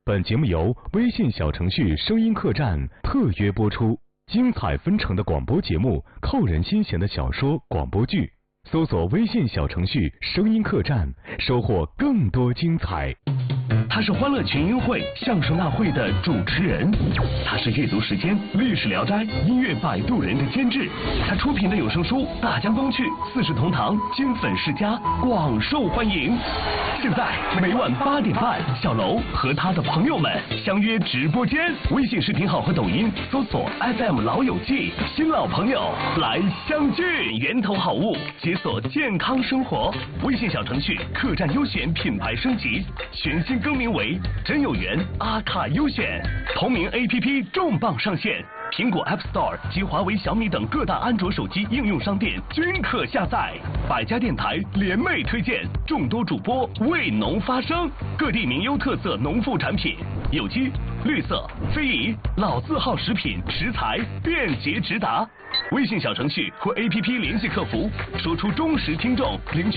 本节目由微信小程序声音客栈特约播出，精彩纷呈的广播节目，扣人心弦的小说广播剧，搜索微信小程序声音客栈，收获更多精彩。 他是欢乐群英会相声大会的主持人，他是阅读时间历史聊斋音乐摆渡人的监制，他出品的有声书《大江东去》《四世同堂》金粉世家广受欢迎。现在每晚8点半，小楼和他的朋友们相约直播间，微信视频号和抖音搜索 FM 老友记，新老朋友来相聚，源头好物解锁健康生活。微信小程序客栈优选品牌升级，全新更名为真有缘阿卡优选，同名 APP 重磅上线，苹果 App Store 及华为、小米等各大安卓手机应用商店均可下载。百家电台联袂推荐，众多主播为农发声，各地名优特色农副产品，有机、绿色、非遗、老字号食品食材便捷直达。微信小程序或 APP 联系客服，说出忠实听众领取